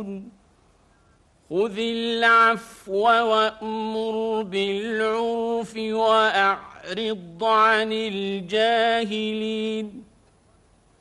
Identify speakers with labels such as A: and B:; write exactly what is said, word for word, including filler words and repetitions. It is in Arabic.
A: يعلمون خذ العفو وأمر بالعرف وأعرض عن الجاهلين